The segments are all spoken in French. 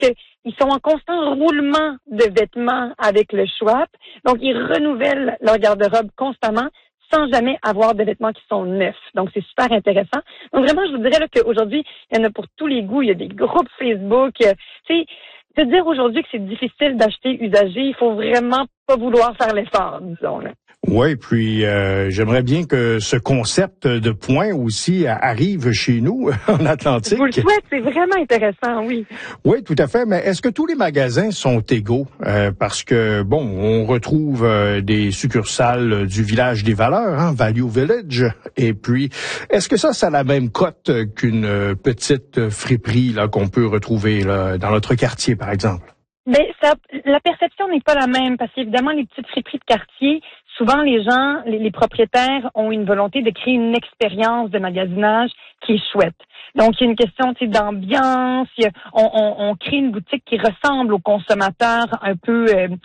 qu'ils sont en constant roulement de vêtements avec le Schwab. Donc, ils renouvellent leur garde-robe constamment sans jamais avoir de vêtements qui sont neufs. Donc, c'est super intéressant. Donc, vraiment, je vous dirais là, qu'aujourd'hui, il y en a pour tous les goûts. Il y a des groupes Facebook. Tu sais, de dire aujourd'hui que c'est difficile d'acheter usagé, il faut vraiment pas vouloir faire l'effort, disons. Là. Oui, puis j'aimerais bien que ce concept de point aussi arrive chez nous, en Atlantique. Je vous le souhaite, c'est vraiment intéressant, oui. Oui, tout à fait, mais est-ce que tous les magasins sont égaux? Parce que, bon, on retrouve des succursales du village des valeurs, hein, Value Village, et puis, est-ce que ça a la même cote qu'une petite friperie là qu'on peut retrouver là, dans notre quartier, par exemple? Mais la perception n'est pas la même, parce qu'évidemment, les petites friperies de quartier, souvent les gens, les propriétaires ont une volonté de créer une expérience de magasinage qui est chouette. Donc, il y a une question d'ambiance, on crée une boutique qui ressemble au consommateur un peu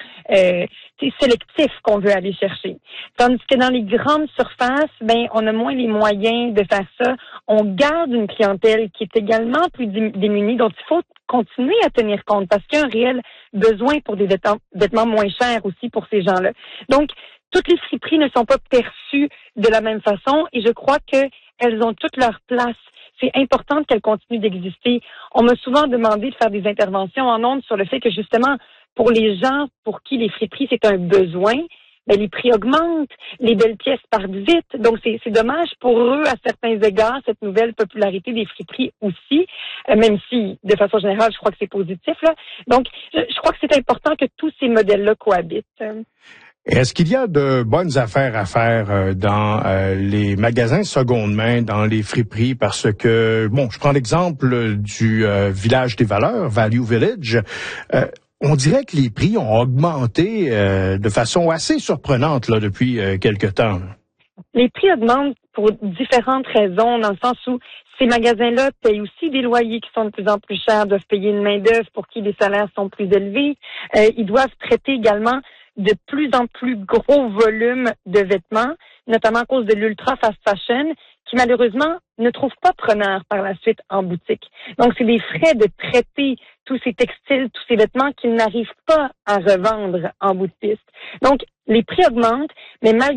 sélectif qu'on veut aller chercher. Tandis que dans les grandes surfaces, on a moins les moyens de faire ça. On garde une clientèle qui est également plus démunie, dont il faut continuer à tenir compte parce qu'il y a un réel besoin pour des vêtements moins chers aussi pour ces gens-là. Donc, toutes les friperies ne sont pas perçues de la même façon et je crois qu'elles ont toute leur place. C'est important qu'elles continuent d'exister. On m'a souvent demandé de faire des interventions en ondes sur le fait que justement, pour les gens pour qui les friperies, c'est un besoin, les prix augmentent, les belles pièces partent vite. Donc, c'est dommage pour eux, à certains égards, cette nouvelle popularité des friperies aussi, même si, de façon générale, je crois que c'est positif. Là. Donc, je crois que c'est important que tous ces modèles-là cohabitent. Est-ce qu'il y a de bonnes affaires à faire dans les magasins seconde main, dans les friperies? Parce que, bon, je prends l'exemple du village des valeurs, Value Village. On dirait que les prix ont augmenté de façon assez surprenante là depuis quelque temps. Les prix augmentent pour différentes raisons, dans le sens où ces magasins-là payent aussi des loyers qui sont de plus en plus chers, doivent payer une main-d'œuvre pour qui les salaires sont plus élevés. Ils doivent traiter également de plus en plus gros volumes de vêtements, notamment à cause de l'ultra fast fashion, qui malheureusement ne trouve pas preneur par la suite en boutique. Donc, c'est des frais de traiter tous ces textiles, tous ces vêtements qu'ils n'arrivent pas à revendre en boutique. Donc, les prix augmentent, mais malgré